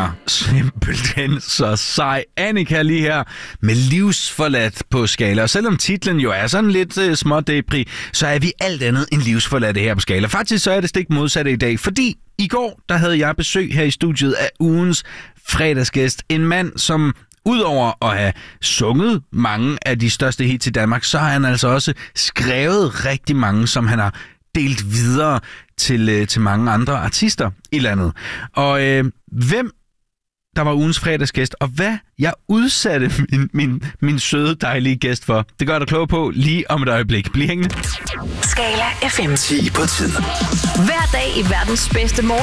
synger simpelthen så sej. Annika lige her med livsforladt på Skala. Og selvom titlen jo er sådan lidt smådepri, så er vi alt andet end livsforladte her på Skala. Faktisk så er det stik modsatte i dag, fordi i går der havde jeg besøg her i studiet af ugens fredagsgæst. En mand, som udover at have sunget mange af de største hits i Danmark, så har han altså også skrevet rigtig mange, som han har delt videre til mange andre artister i landet. Og hvem der var ugens fredagsgæst, og hvad jeg udsatte min søde, dejlige gæst for, det gør du klog på lige om et øjeblik. Bliv hængende. Skala FM. 10 på tid. Hver dag i verdens bedste morgen.